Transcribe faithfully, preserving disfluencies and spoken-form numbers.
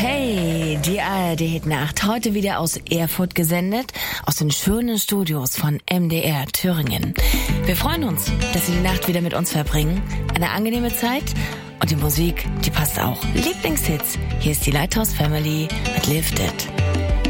Hey, die A R D-Nacht, heute wieder aus Erfurt gesendet, aus den schönen Studios von M D R Thüringen. Wir freuen uns, dass Sie die Nacht wieder mit uns verbringen. Eine angenehme Zeit und die Musik, die passt auch. Lieblingshits, hier ist die Lighthouse Family mit Lifted.